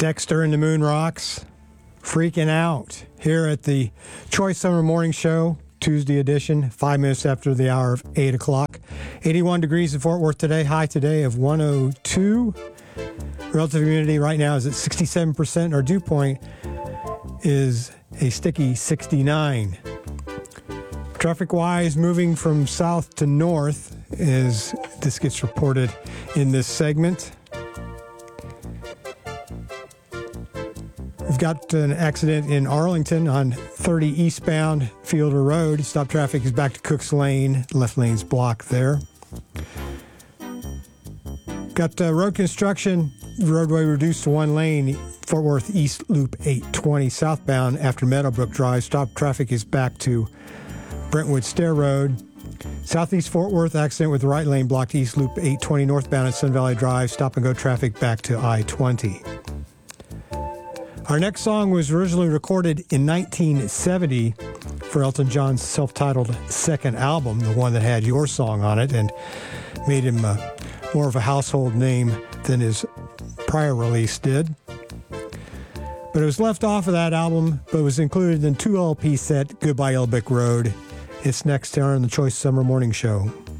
Dexter and the Moon Rocks, Freaking Out, here at the Choice Summer Morning Show, Tuesday edition, 5 minutes after the hour of 8 o'clock. 81 degrees in Fort Worth today, high today of 102. Relative humidity right now is at 67%. Our dew point is a sticky 69. Traffic-wise, moving from south to north as this gets reported in this segment. We've got an accident in Arlington on 30 eastbound Fielder Road. Stop traffic is back to Cook's Lane. Left lane's blocked there. Got road construction. Roadway reduced to one lane. Fort Worth East Loop 820 southbound after Meadowbrook Drive. Stop traffic is back to Brentwood Stair Road. Southeast Fort Worth accident with the right lane blocked. East Loop 820 northbound at Sun Valley Drive. Stop and go traffic back to I-20. Our next song was originally recorded in 1970 for Elton John's self-titled second album, the one that had your song on it, and made him more of a household name than his prior release did. But it was left off of that album, but was included in 2 LP set, Goodbye Elbick Road. It's next here on the Choice Summer Morning Show.